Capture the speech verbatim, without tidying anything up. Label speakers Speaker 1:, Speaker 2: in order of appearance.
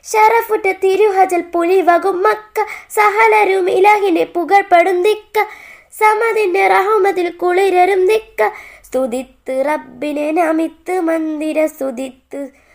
Speaker 1: ഷറഫുറ്റ തിരുഹജൽ പുലിവകും Mecca സഹലരും ഇലാഹിനെ പുകഴ്പടും ദിക്ക സമതിന്റെ റഹ്മത്തിൽ കുളിരരും ദിക്ക സ്തുതിത്ത് റബ്ബിനെ നമിത്ത് മന്ദിര സ്തുതിത്ത്